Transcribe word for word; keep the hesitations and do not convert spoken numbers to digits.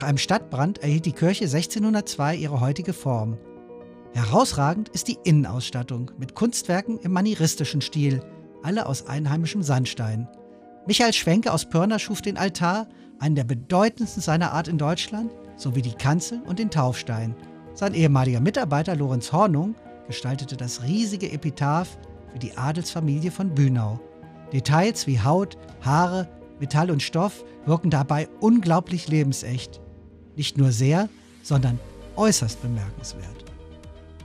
Nach einem Stadtbrand erhielt die Kirche sechzehnhundertzwei ihre heutige Form. Herausragend ist die Innenausstattung mit Kunstwerken im manieristischen Stil, alle aus einheimischem Sandstein. Michael Schwenke aus Pirna schuf den Altar, einen der bedeutendsten seiner Art in Deutschland, sowie die Kanzel und den Taufstein. Sein ehemaliger Mitarbeiter Lorenz Hornung gestaltete das riesige Epitaph für die Adelsfamilie von Bünau. Details wie Haut, Haare, Metall und Stoff wirken dabei unglaublich lebensecht. Nicht nur sehr, sondern äußerst bemerkenswert.